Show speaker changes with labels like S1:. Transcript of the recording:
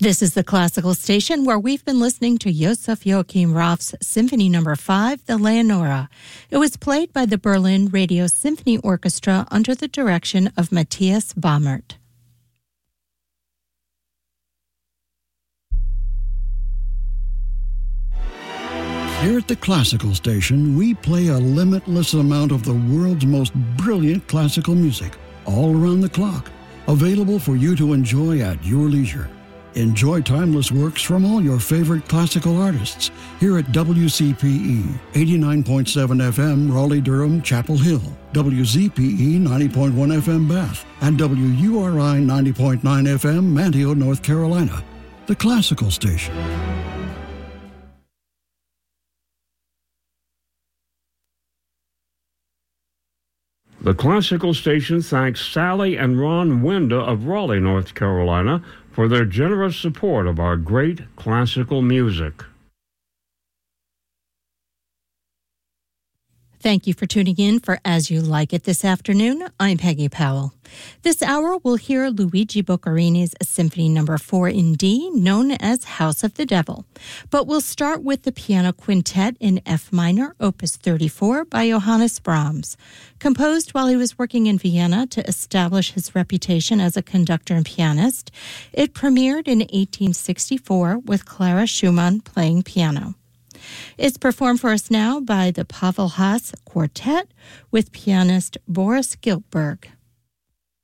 S1: This is the Classical Station where we've been listening to Joseph Joachim Raff's Symphony No. 5, the Leonora. It was played by the Berlin Radio Symphony Orchestra under the direction of Matthias Baumert.
S2: Here at the Classical Station, we play a limitless amount of the world's most brilliant classical music, all around the clock, available for you to enjoy at your leisure. Enjoy timeless works from all your favorite classical artists here at WCPE 89.7 FM Raleigh-Durham Chapel Hill, WZPE 90.1 FM Bath, and WURI 90.9 FM Manteo, North Carolina. The Classical Station.
S3: The Classical Station thanks Sally and Ron Winda of Raleigh, North Carolina, for their generous support of our great classical music.
S1: Thank you for tuning in for As You Like It this afternoon. I'm Peggy Powell. This hour, we'll hear Luigi Boccherini's Symphony No. 4 in D, known as House of the Devil. But we'll start with the Piano Quintet in F minor, Opus 34, by Johannes Brahms. Composed while he was working in Vienna to establish his reputation as a conductor and pianist, it premiered in 1864 with Clara Schumann playing piano. It's performed for us now by the Pavel Haas Quartet with pianist Boris Giltberg.